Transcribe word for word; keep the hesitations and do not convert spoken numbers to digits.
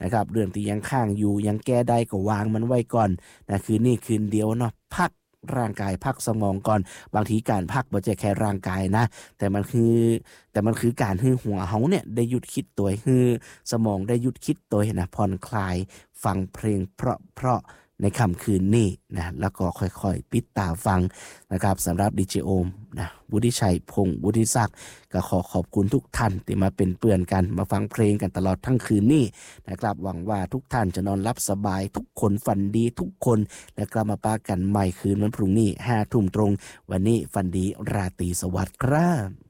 นะครับเรื่องที่ยังค้างอยู่ยังแก้ได้ก็วางมันไว้ก่อนนะคืนนี้คืนเดียวเนาะพักร่างกายพักสมองก่อนบางทีการพักบ่ใช่แค่ร่างกายนะแต่มันคือแต่มันคือการให้หัวเฮาเนี่ยได้หยุดคิดตัวให้สมองได้หยุดคิดตัวนะผ่อนคลายฟังเพลงเพราะๆในค่ำคืนนี้นะแล้วก็ค่อยๆปิดตาฟังนะครับสำหรับดีเจโอมนะวุฒิชัยพงษ์วุฒิศักดิ์ก็ขอขอบคุณทุกท่านที่มาเป็นเพื่อนกันมาฟังเพลงกันตลอดทั้งคืนนี้นะครับหวังว่าทุกท่านจะนอนหลับสบายทุกคนฝันดีทุกคนและกลับมาปากันใหม่คืนวันพรุ่งนี้ห้าทุ่มตรงวันนี้ฝันดีราตรีสวัสดิ์ครับ